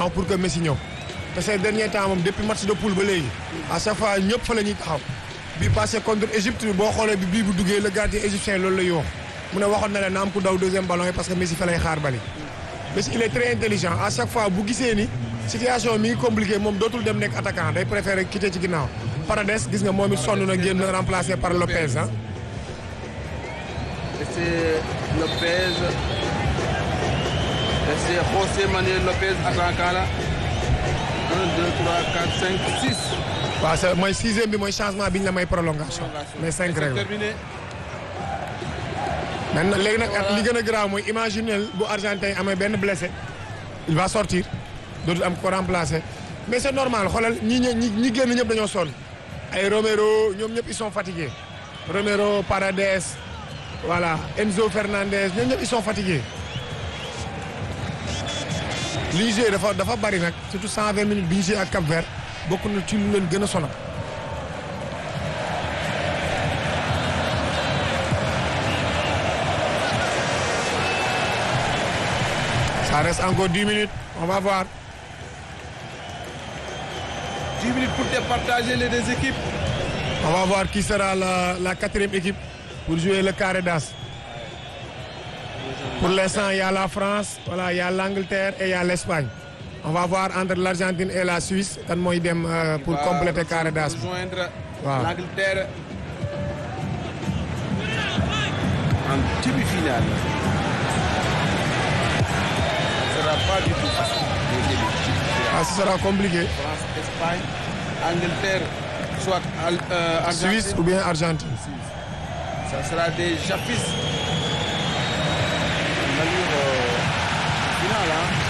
ginnaaw pour que Messi ñëw te ces derniers temps moom depuis match de poule ba léegi à chaque fois ñëpp fa la ñuy taxaw bi passé contre Égypte boo xoolee bi bii bu duggee le gardien égyptien loolu la yoo mu ne waxoon na leen na am ku daw deuxième ballon yi parce que Messi fa lay xaar bali Messi il est très intelligent à chaque fois bu gisee ni situation mi ngi compliqué moom dootul dem nekk attaquant day préféré quitter ci ginnaaw Paredes gis nga moom it sonn na génn remplacé par Lopez ah. Et c'est Lopez. Et c'est José Manuel Lopez attaquant là. 1, 2, 3, 4, 5, 6. waaw c'est mooy sixième bi mooy changement bi ñu la may prolongation. mais 5 règles. Terminé. maintenant léegi nag ak li gën a grave mooy imaginel bu Argentin amee benn blessé il va sortir dootul am ko remplacer mais c'est normal xoolal ñi génn ñëpp dañoo sonn ay Romero ñoom ñëpp ils sont fatigués Romero Paredes voilà Enzo Fernandez ñoom ñëpp ils sont fatigués li ñu joué dafa bari nag surtout 120 minutes bi ñu joué ak Cap-Vert bokk na ci lu leen gën a sonal. Ça reste encore 10 minutes, on va voir. 10 minutes pour départager les deux équipes. On va voir qui sera la quatrième équipe pour jouer le carré d'as. Pour l'instant, il y a la France, voilà, il y a l'Angleterre et il y a l'Espagne. On va voir entre l'Argentine et la Suisse kan mooy dem pour compléter carré d'as. Rejoindre waaw. l'Angleterre en demi-finale. Ce sera pas du tout facile. Ah, ce sera compliqué. France, Espagne, Angleterre, soit Argentine. Suisse ou bien Argentine. Ça sera des chapitres. L'allure finale, hein.